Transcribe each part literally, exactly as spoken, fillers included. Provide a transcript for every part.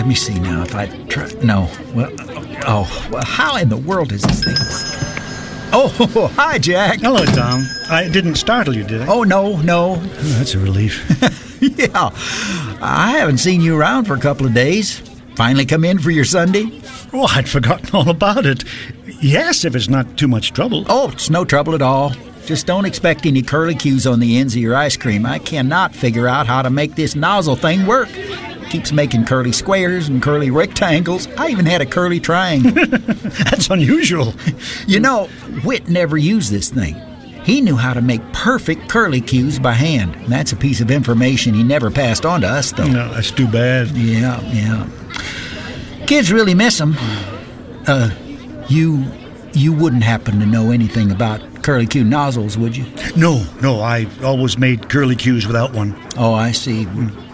let me see now if I try... No. Well, oh, well, how in the world is this thing? Oh, hi, Jack. Hello, Tom. I didn't startle you, did I? Oh, no, no. Oh, that's a relief. Yeah. I haven't seen you around for a couple of days. Finally come in for your Sunday? Oh, I'd forgotten all about it. Yes, if it's not too much trouble. Oh, it's no trouble at all. Just don't expect any curlicues on the ends of your ice cream. I cannot figure out how to make this nozzle thing work. Keeps making curly squares and curly rectangles. I even had a curly triangle. That's unusual. You know, Whit never used this thing. He knew how to make perfect curlicues by hand. That's a piece of information he never passed on to us, though. No, that's too bad. Yeah, yeah. Kids really miss them. Uh, you, you wouldn't happen to know anything about curlicue nozzles, would you? No, no, I always made curlicues without one. Oh, I see.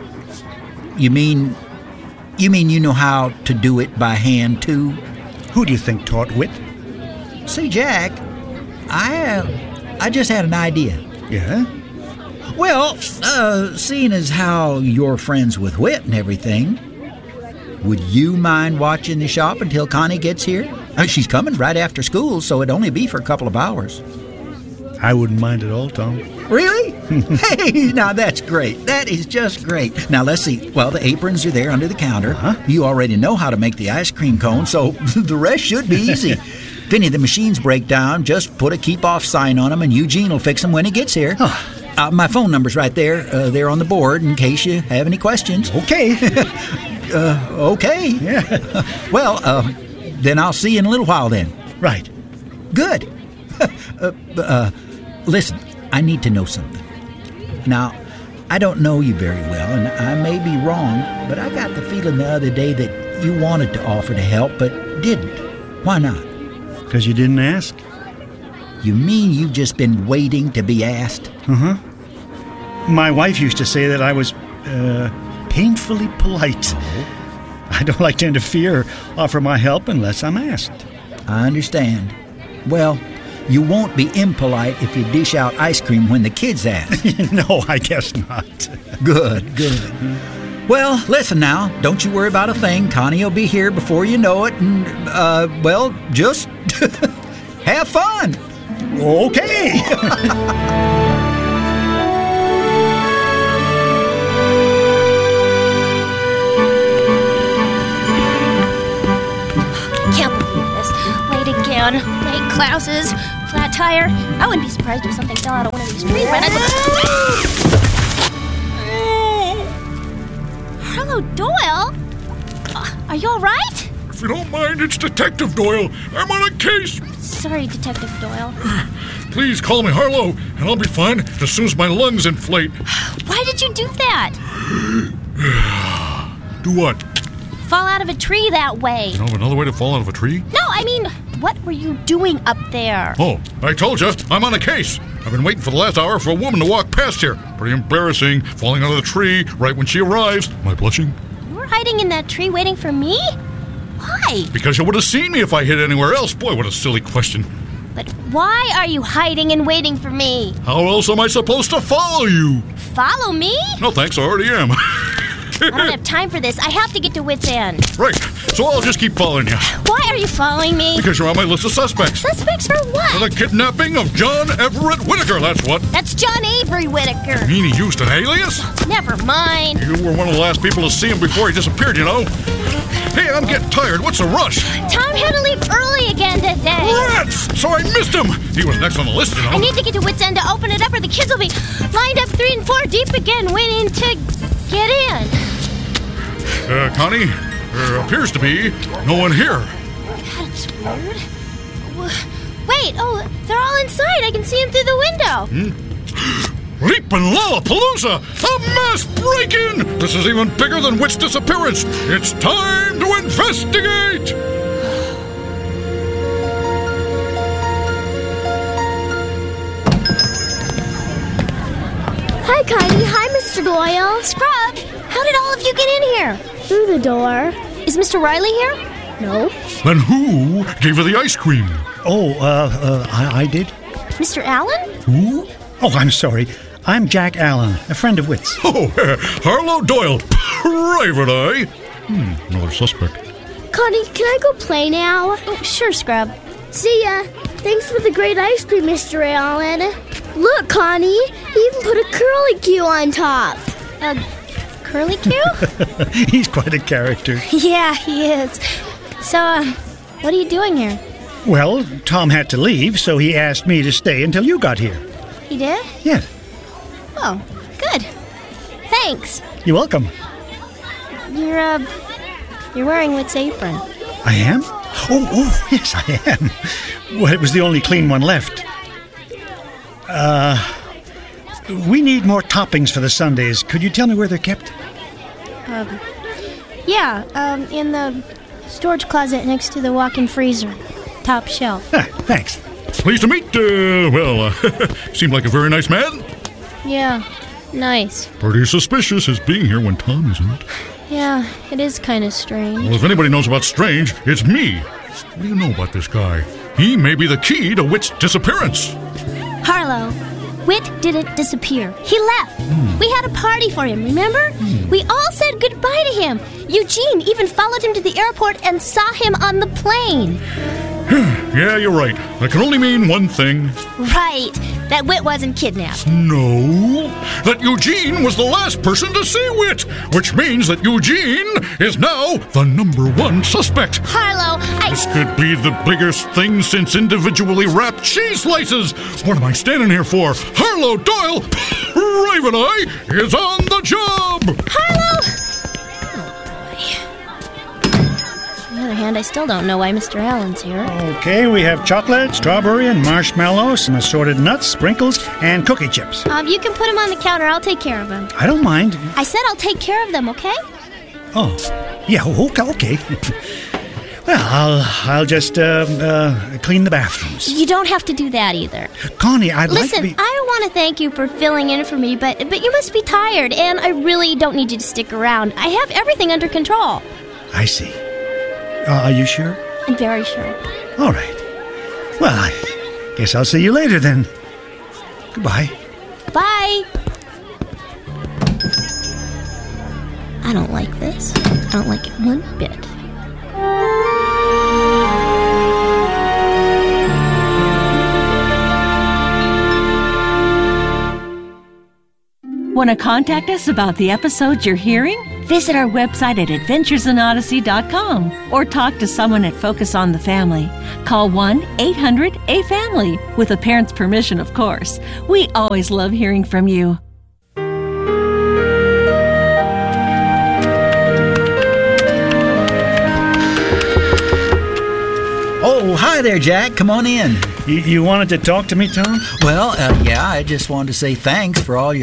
You mean, you mean you know how to do it by hand, too? Who do you think taught Whit? See, Jack, I, uh, I just had an idea. Yeah? Well, uh, seeing as how you're friends with Whit and everything, would you mind watching the shop until Connie gets here? Uh, she's coming right after school, so it'd only be for a couple of hours. I wouldn't mind at all, Tom. Really? Hey, now that's great. That is just great. Now, let's see. Well, the aprons are there under the counter. Huh? You already know how to make the ice cream cone, so the rest should be easy. If any of the machines break down, just put a keep-off sign on them, and Eugene will fix them when he gets here. Huh. Uh, my phone number's right there. Uh, there on the board in case you have any questions. Okay. uh, okay. Yeah. Well, uh, then I'll see you in a little while then. Right. Good. uh, uh, listen, I need to know something. Now, I don't know you very well, and I may be wrong, but I got the feeling the other day that you wanted to offer to help, but didn't. Why not? Because you didn't ask? You mean you've just been waiting to be asked? Uh-huh. My wife used to say that I was, uh, painfully polite. Oh. I don't like to interfere or offer my help unless I'm asked. I understand. Well, you won't be impolite if you dish out ice cream when the kids ask. No, I guess not. Good, good. Well, listen now. Don't you worry about a thing. Connie will be here before you know it, and, uh, well, just have fun. Okay. Can't believe this. Late again. Late classes. Flat tire. I wouldn't be surprised if something fell out of one of these trees right at the... Hello, Doyle? Uh, are you all right? If you don't mind, it's Detective Doyle. I'm on a case. Sorry, Detective Doyle. Please call me Harlow, and I'll be fine as soon as my lungs inflate. Why did you do that? Do what? Fall out of a tree that way. You know of another way to fall out of a tree? No, I mean, what were you doing up there? Oh, I told you, I'm on a case. I've been waiting for the last hour for a woman to walk past here. Pretty embarrassing, falling out of the tree right when she arrives. Am I blushing? You were hiding in that tree waiting for me? Why? Because you would have seen me if I hid anywhere else. Boy, what a silly question. But why are you hiding and waiting for me? How else am I supposed to follow you? Follow me? No thanks, I already am. I don't have time for this. I have to get to Whit's End. Right, so I'll just keep following you. Why are you following me? Because you're on my list of suspects. Suspects for what? For the kidnapping of John Everett Whitaker, that's what. That's John Avery Whitaker. You mean he used an alias? Never mind. You were one of the last people to see him before he disappeared, you know. Hey, I'm getting tired. What's the rush? Tom had to leave early again today. Rats! So I missed him. He was next on the list, you know. I need to get to Whit's End to open it up or the kids will be lined up three and four deep again waiting to get in. Uh, Connie, there appears to be no one here. That's weird. Wait, oh, they're all inside. I can see them through the window. Hmm? Leapin' Lollapalooza! A mass break-in! This is even bigger than Whit's disappearance. It's time to investigate! Hi, Connie. Hi, Mister Doyle. Scrub, how did all of you get in here? Through the door. Is Mister Riley here? No. Then who gave her the ice cream? Oh, uh, uh I, I did. Mister Allen? Who? Oh, I'm sorry. I'm Jack Allen, a friend of Whit's. Oh, uh, Harlow Doyle, private eye. Hmm, another suspect. Connie, can I go play now? Oh, sure, Scrub. See ya. Thanks for the great ice cream, Mister Allen. Look, Connie, he even put a curly Q on top. Uh, Curly Q? He's quite a character. Yeah, he is. So, uh, what are you doing here? Well, Tom had to leave, so he asked me to stay until you got here. He did? Yes. Oh, good. Thanks. You're welcome. You're, uh, you're wearing Whit's apron. I am? Oh, oh, yes, I am. Well, it was the only clean one left. Uh, we need more toppings for the sundaes. Could you tell me where they're kept? Um, yeah, um, in the storage closet next to the walk-in freezer. Top shelf. Ah, thanks. Pleased to meet, uh, well, uh, seemed like a very nice man. Yeah, nice. Pretty suspicious his being here when Tom isn't. Yeah, it is kind of strange. Well, if anybody knows about Strange, it's me. What do you know about this guy? He may be the key to Whit's disappearance. Harlow, Whit didn't disappear. He left. Hmm. We had a party for him, remember? Hmm. We all said goodbye to him. Eugene even followed him to the airport and saw him on the plane. Yeah, you're right. That can only mean one thing. Right, that Whit wasn't kidnapped. No, that Eugene was the last person to see Whit, which means that Eugene is now the number one suspect. Harlow, I... This could be the biggest thing since individually wrapped cheese slices. What am I standing here for? Harlow Doyle, Raven Eye, is on the job. Harlow! On the other hand, I still don't know why Mister Allen's here. Okay, we have chocolate, strawberry, and marshmallow, some assorted nuts, sprinkles, and cookie chips. Um, you can put him on the counter. I'll take care of him. I don't mind. I said I'll take care of them, okay? Oh, yeah, okay. okay. Well, I'll I'll just uh, uh, clean the bathrooms. You don't have to do that either. Connie, I'd Listen, like to be... I want to thank you for filling in for me, but but you must be tired, and I really don't need you to stick around. I have everything under control. I see. Uh, are you sure? I'm very sure. All right. Well, I guess I'll see you later then. Goodbye. Bye. I don't like this. I don't like it one bit. Want to contact us about the episodes you're hearing? Visit our website at adventures in odyssey dot com or talk to someone at Focus on the Family. Call one eight hundred A family, with a parent's permission, of course. We always love hearing from you. Oh, hi there, Jack. Come on in. You, you wanted to talk to me, Tom? Well, uh, yeah, I just wanted to say thanks for all your